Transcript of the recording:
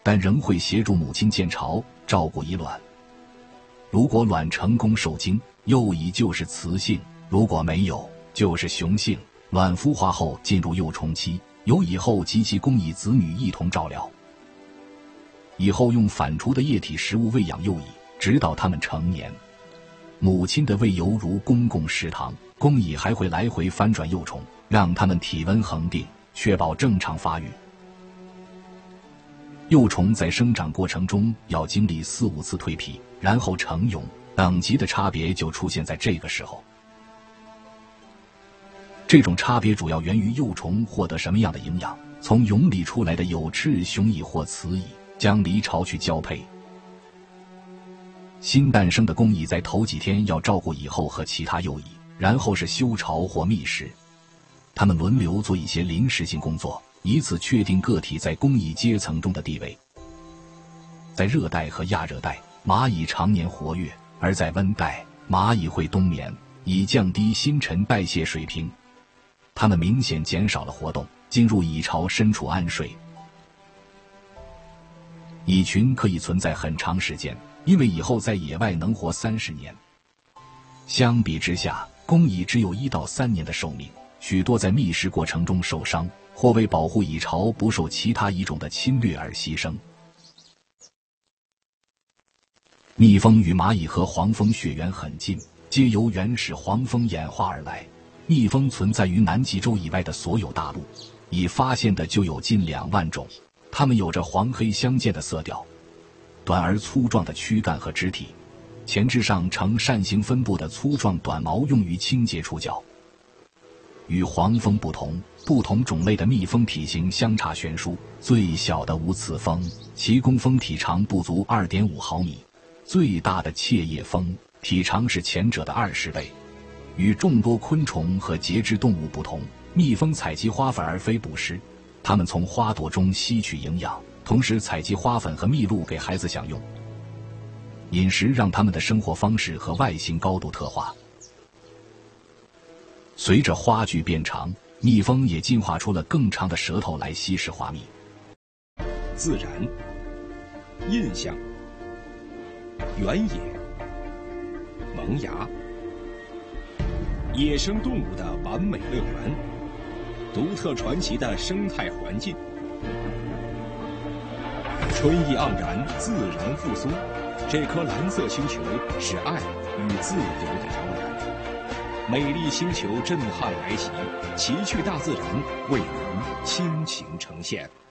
但仍会协助母亲建巢，照顾蚁卵。如果卵成功受精，幼蚁就是雌性；如果没有，就是雄性。卵孵化后进入幼虫期，有蚁后及其公蚁子女一同照料。蚁后用反刍的液体食物喂养幼蚁，直到它们成年。母亲的喂犹如公共食堂，公蚁还会来回翻转幼虫，让它们体温恒定，确保正常发育。幼虫在生长过程中要经历4-5次蜕皮，然后成蛹，等级的差别就出现在这个时候。这种差别主要源于幼虫获得什么样的营养。从蛹里出来的有翅雄蚁或雌蚁将离巢去交配。新诞生的公蚁在头几天要照顾蚁后和其他幼蚁，然后是休巢或觅食。它们轮流做一些临时性工作，以此确定个体在公蚁阶层中的地位。在热带和亚热带，蚂蚁常年活跃，而在温带，蚂蚁会冬眠，以降低新陈代谢水平。它们明显减少了活动，进入蚁巢深处安睡。蚁群可以存在很长时间，因为蚁后在野外能活30年。相比之下，公蚁只有1到3年的寿命，许多在觅食过程中受伤，或为保护蚁巢不受其他蚁种的侵略而牺牲。蜜蜂与蚂蚁和黄蜂血缘很近，皆由原始黄蜂演化而来。蜜蜂存在于南极洲以外的所有大陆，已发现的就有近2万种。它们有着黄黑相间的色调，短而粗壮的躯干和肢体，前肢上呈扇形分布的粗壮短毛用于清洁触角。与黄蜂不同，不同种类的蜜蜂体型相差悬殊。最小的无刺蜂，其工蜂体长不足 2.5 毫米；最大的切叶蜂体长是前者的20倍。与众多昆虫和节肢动物不同，蜜蜂采集花粉而非捕食，它们从花朵中吸取营养，同时采集花粉和蜜露给孩子享用。饮食让它们的生活方式和外形高度特化。随着花距变长，蜜蜂也进化出了更长的舌头来吸食花蜜。 自然、印象、原野、萌芽。野生动物的完美乐园，独特传奇的生态环境，春意盎然，自然复苏。这颗蓝色星球是爱与自由的摇篮。美丽星球震撼来袭，奇趣大自然为您倾情呈现。